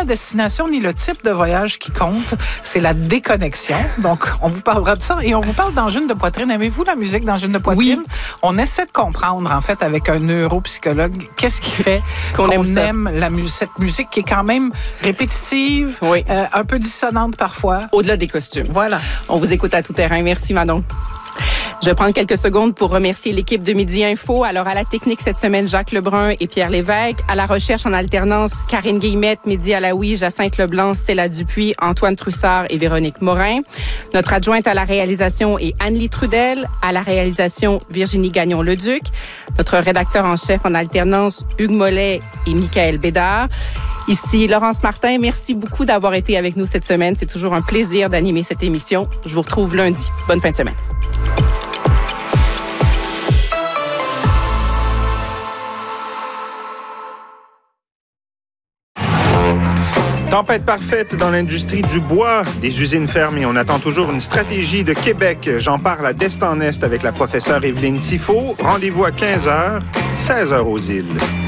la destination ni le type de voyage qui compte, c'est la déconnexion. Donc, on vous parlera de ça et on vous parle d'angine de poitrine. Aimez-vous la musique d'angine de poitrine? Oui. On essaie de comprendre, en fait, avec un neuropsychologue, qu'est-ce qui fait qu'on aime cette musique qui est quand même répétitive, un peu dissonante parfois. Au-delà des costumes. Voilà. On vous écoute à tout terrain. Merci, Manon. Je vais prendre quelques secondes pour remercier l'équipe de Midi Info. Alors, à la technique cette semaine, Jacques Lebrun et Pierre Lévesque. À la recherche en alternance, Karine Guillemette, Mehdi Alaoui, Jacinthe Leblanc, Stella Dupuis, Antoine Trussard et Véronique Morin. Notre adjointe à la réalisation est Anne-Lie Trudel. À la réalisation, Virginie Gagnon-Leduc. Notre rédacteur en chef en alternance, Hugues Mollet et Michael Bédard. Ici Laurence Martin. Merci beaucoup d'avoir été avec nous cette semaine. C'est toujours un plaisir d'animer cette émission. Je vous retrouve lundi. Bonne fin de semaine. Tempête parfaite dans l'industrie du bois, des usines fermées. On attend toujours une stratégie de Québec. J'en parle à d'Est en Est avec la professeure Evelyne Tifo. Rendez-vous à 15h, 16h aux îles.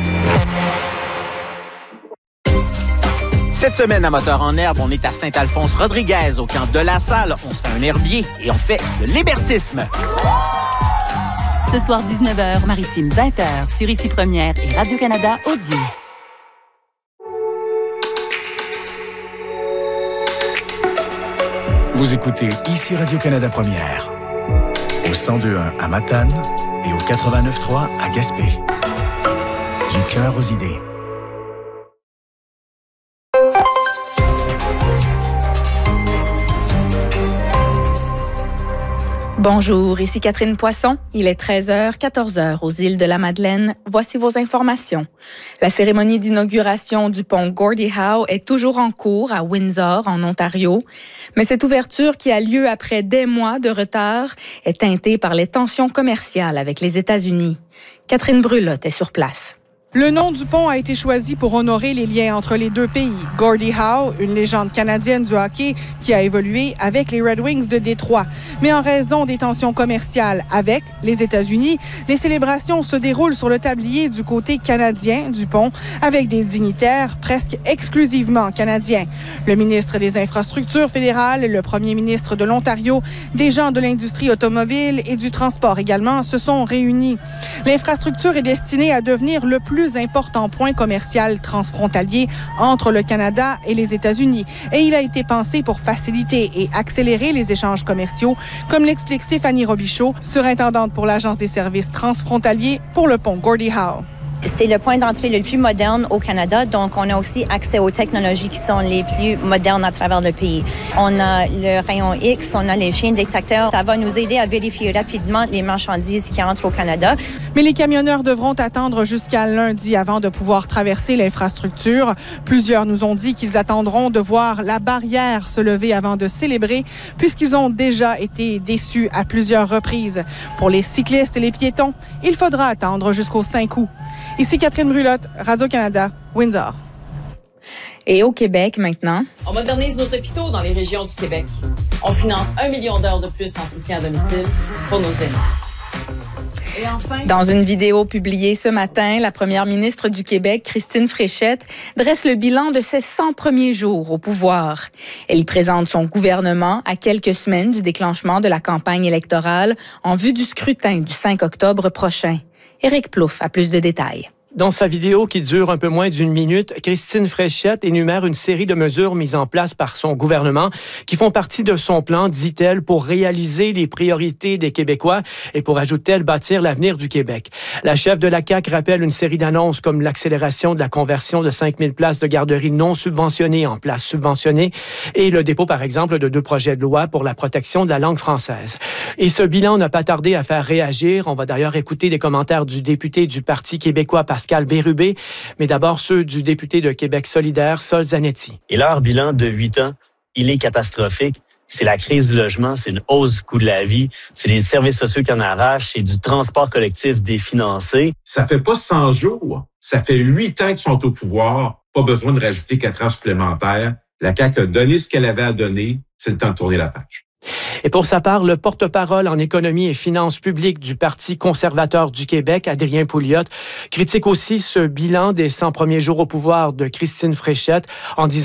Cette semaine, à Moteur en herbe, on est à Saint-Alphonse-Rodriguez, au camp de la Salle. On se fait un herbier et on fait de l'hébertisme. Ce soir, 19h, Maritime 20h, sur Ici Première et Radio-Canada Audio. Vous écoutez Ici Radio-Canada Première, au 102.1 à Matane et au 89.3 à Gaspé. Du cœur aux idées. Bonjour, ici Catherine Poisson. Il est 13h, 14h aux îles de la Madeleine. Voici vos informations. La cérémonie d'inauguration du pont Gordie Howe est toujours en cours à Windsor, en Ontario. Mais cette ouverture, qui a lieu après des mois de retard, est teintée par les tensions commerciales avec les États-Unis. Catherine Brulotte est sur place. Le nom du pont a été choisi pour honorer les liens entre les deux pays. Gordie Howe, une légende canadienne du hockey qui a évolué avec les Red Wings de Détroit. Mais en raison des tensions commerciales avec les États-Unis, les célébrations se déroulent sur le tablier du côté canadien du pont avec des dignitaires presque exclusivement canadiens. Le ministre des Infrastructures fédérales, le premier ministre de l'Ontario, des gens de l'industrie automobile et du transport également se sont réunis. L'infrastructure est destinée à devenir le plus important point commercial transfrontalier entre le Canada et les États-Unis. Et il a été pensé pour faciliter et accélérer les échanges commerciaux, comme l'explique Stéphanie Robichaud, surintendante pour l'Agence des services transfrontaliers pour le pont Gordie Howe. C'est le point d'entrée le plus moderne au Canada, donc on a aussi accès aux technologies qui sont les plus modernes à travers le pays. On a le rayon X, on a les chiens détecteurs. Ça va nous aider à vérifier rapidement les marchandises qui entrent au Canada. Mais les camionneurs devront attendre jusqu'à lundi avant de pouvoir traverser l'infrastructure. Plusieurs nous ont dit qu'ils attendront de voir la barrière se lever avant de célébrer, puisqu'ils ont déjà été déçus à plusieurs reprises. Pour les cyclistes et les piétons, il faudra attendre jusqu'au 5 août. Ici Catherine Brulotte, Radio-Canada, Windsor. Et au Québec, maintenant. On modernise nos hôpitaux dans les régions du Québec. On finance 1 million d'heures de plus en soutien à domicile pour nos aînés. Et enfin, dans une vidéo publiée ce matin, la première ministre du Québec, Christine Fréchette, dresse le bilan de ses 100 premiers jours au pouvoir. Elle y présente son gouvernement à quelques semaines du déclenchement de la campagne électorale en vue du scrutin du 5 octobre prochain. Éric Plouffe a plus de détails. Dans sa vidéo qui dure un peu moins d'une minute, Christine Fréchette énumère une série de mesures mises en place par son gouvernement qui font partie de son plan, dit-elle, pour réaliser les priorités des Québécois et pour, ajoute-t-elle, bâtir l'avenir du Québec. La chef de la CAQ rappelle une série d'annonces comme l'accélération de la conversion de 5000 places de garderies non subventionnées en places subventionnées et le dépôt, par exemple, de 2 projets de loi pour la protection de la langue française. Et ce bilan n'a pas tardé à faire réagir. On va d'ailleurs écouter des commentaires du député du Parti québécois, Pascal Bérubé, mais d'abord ceux du député de Québec solidaire, Sol Zanetti. Et leur bilan de 8 ans, il est catastrophique. C'est la crise du logement, c'est une hausse du coût de la vie, c'est les services sociaux qui en arrachent, c'est du transport collectif définancé. Ça fait pas 100 jours, ça fait 8 ans qu'ils sont au pouvoir, pas besoin de rajouter 4 ans supplémentaires. La CAQ a donné ce qu'elle avait à donner, c'est le temps de tourner la page. Et pour sa part, le porte-parole en économie et finances publiques du Parti conservateur du Québec, Adrien Pouliot, critique aussi ce bilan des 100 premiers jours au pouvoir de Christine Fréchette en disant